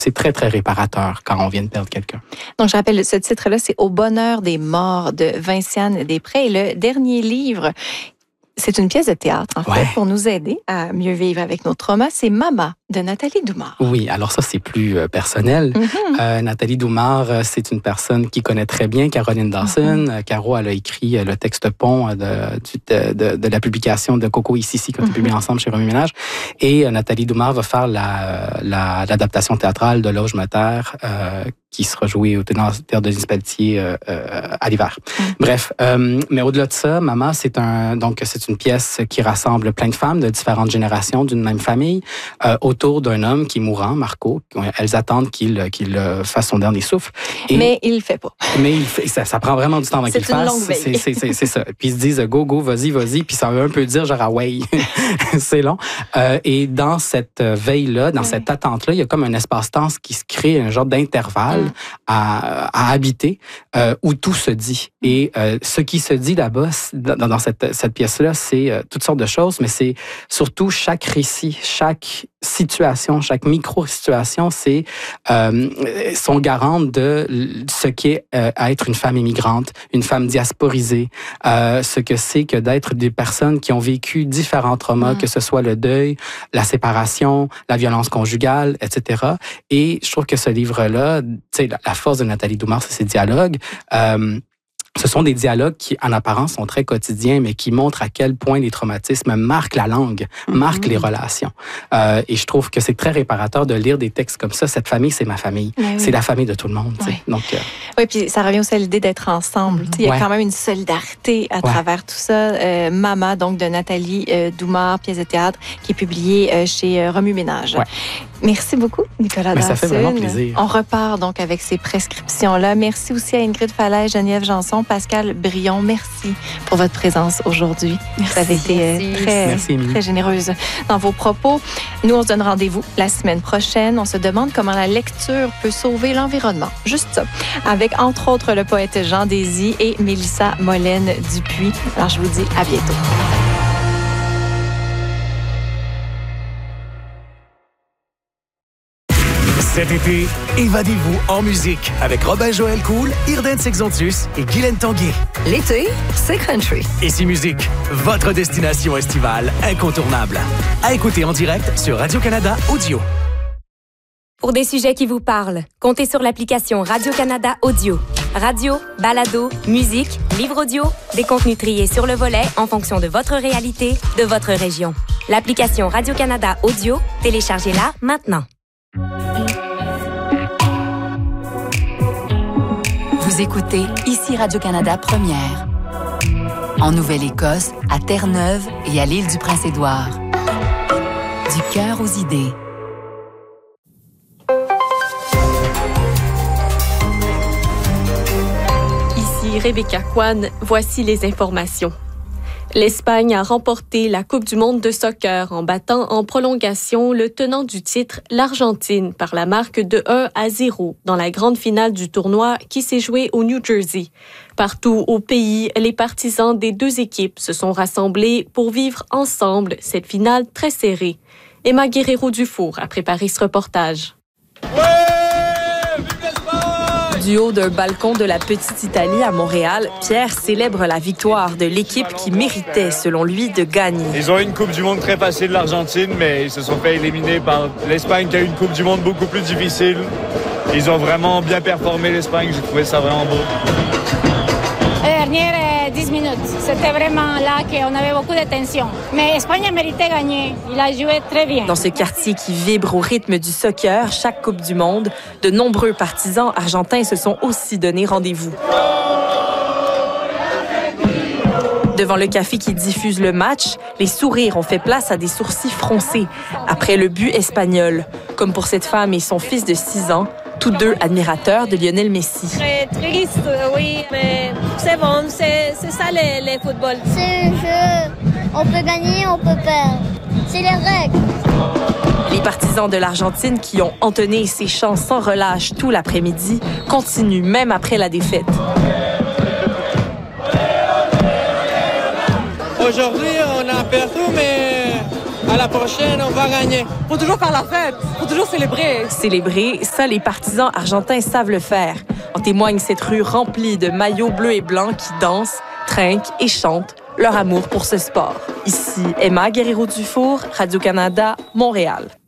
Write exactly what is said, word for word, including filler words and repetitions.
c'est très, très réparateur quand on vient de perdre quelqu'un. Donc, je rappelle, ce titre-là, c'est « Au bonheur des morts » de Vinciane Després. Et le dernier livre, c'est une pièce de théâtre, en fait, ouais. pour nous aider à mieux vivre avec nos traumas. C'est « Mama » de Nathalie Doumare. Oui, alors ça, c'est plus euh, personnel. Mm-hmm. Euh, Nathalie Doumare, c'est une personne qui connaît très bien Caroline Dawson. Mm-hmm. Caro, elle a écrit le texte pont de, de, de, de la publication de Coco ici, ici, qu'on a mm-hmm. publié ensemble chez Remue Ménage. Et euh, Nathalie Doumare va faire la, la, l'adaptation théâtrale de Loge me taire, euh, qui sera jouée au Théâtre de Denis Pelletier euh, euh, à l'hiver. Mm-hmm. Bref, euh, mais au-delà de ça, Mama, c'est un donc c'est une pièce qui rassemble plein de femmes de différentes générations d'une même famille euh, autour d'un homme qui est mourant, Marco. Elles attendent qu'il, qu'il fasse son dernier souffle. Et, mais il le fait pas. Mais il fait, ça, ça prend vraiment du temps avant qu'il le fasse. C'est une longue veille. C'est, c'est, c'est ça. Puis ils se disent go, go, vas-y, vas-y. Puis ça veut un peu dire genre ah ouais, c'est long. Euh, et dans cette veille-là, dans ouais. cette attente-là, il y a comme un espace-temps qui se crée, un genre d'intervalle mm. à, à habiter euh, où tout se dit. Mm. Et euh, ce qui se dit là-bas, dans, dans cette, cette pièce-là, c'est euh, toutes sortes de choses, mais c'est surtout chaque récit, chaque situation, chaque micro-situation, c'est euh, sont garantes de ce qu'est euh, être une femme immigrante, une femme diasporisée, euh, ce que c'est que d'être des personnes qui ont vécu différents traumas, mmh. que ce soit le deuil, la séparation, la violence conjugale, et cetera. Et je trouve que ce livre-là, tu sais, la, la force de Nathalie Doumare, c'est ses dialogues. Euh, Ce sont des dialogues qui, en apparence, sont très quotidiens, mais qui montrent à quel point les traumatismes marquent la langue, mm-hmm. marquent les relations. Euh, et je trouve que c'est très réparateur de lire des textes comme ça. Cette famille, c'est ma famille. Oui, c'est oui. la famille de tout le monde. Oui, Donc, euh... oui, puis ça revient aussi à l'idée d'être ensemble. Il y a ouais. quand même une solidarité à ouais. travers tout ça. Euh, Mama, donc de Nathalie euh, Doumare, pièce de théâtre, qui est publiée euh, chez euh, Remue Ménage. Ouais. Merci beaucoup, Nicolas Dawson. Ça fait vraiment plaisir. On repart donc avec ces prescriptions-là. Merci aussi à Ingrid Falaise, Geneviève Janson, Pascal Brion. Merci pour votre présence aujourd'hui. Merci. Vous avez été merci. très, merci, très généreuse dans vos propos. Nous, on se donne rendez-vous la semaine prochaine. On se demande comment la lecture peut sauver l'environnement. Juste ça. Avec, entre autres, le poète Jean Désy et Mélissa Molène-Dupuis. Alors, je vous dis à bientôt. Cet été, évadez-vous en musique avec Robin Joël Cool, Irden Sexontius et Guylaine Tanguay. L'été, c'est country. Ici Musique, votre destination estivale incontournable. À écouter en direct sur Radio-Canada Audio. Pour des sujets qui vous parlent, comptez sur l'application Radio-Canada Audio. Radio, balado, musique, livre audio, des contenus triés sur le volet en fonction de votre réalité, de votre région. L'application Radio-Canada Audio, téléchargez-la maintenant. Vous écoutez ici Radio-Canada Première. En Nouvelle-Écosse, à Terre-Neuve et à l'île du Prince-Édouard. Du cœur aux idées. Ici Rebecca Kwan, voici les informations. L'Espagne a remporté la Coupe du monde de soccer en battant en prolongation le tenant du titre, l'Argentine, par la marque de un à zéro dans la grande finale du tournoi qui s'est jouée au New Jersey. Partout au pays, les partisans des deux équipes se sont rassemblés pour vivre ensemble cette finale très serrée. Emma Guerrero-Dufour a préparé ce reportage. Ouais! Du haut d'un balcon de la Petite Italie à Montréal, Pierre célèbre la victoire de l'équipe qui méritait, selon lui, de gagner. Ils ont eu une Coupe du monde très facile, l'Argentine, mais ils se sont fait éliminer par l'Espagne qui a eu une Coupe du monde beaucoup plus difficile. Ils ont vraiment bien performé, l'Espagne. J'ai trouvé ça vraiment beau. Les dernières dix minutes, c'était vraiment là qu'on avait beaucoup de tension. Mais l'Espagne méritait gagner. Il a joué très bien. Dans ce quartier qui vibre au rythme du soccer, chaque Coupe du monde, de nombreux partisans argentins se sont aussi donné rendez-vous. Devant le café qui diffuse le match, les sourires ont fait place à des sourcils froncés après le but espagnol. Comme pour cette femme et son fils de six ans, tous deux admirateurs de Lionel Messi. Très triste, oui, mais c'est bon, c'est, c'est ça le, le football. C'est un jeu, on peut gagner, on peut perdre. C'est les règles. Les partisans de l'Argentine qui ont entonné ces chants sans relâche tout l'après-midi continuent même après la défaite. Aujourd'hui, on a perdu, mais À la prochaine, on va gagner. Faut toujours faire la fête. Faut toujours célébrer. Célébrer, ça, les partisans argentins savent le faire. En témoigne cette rue remplie de maillots bleus et blancs qui dansent, trinquent et chantent leur amour pour ce sport. Ici, Emma Guerrero-Dufour, Radio-Canada, Montréal.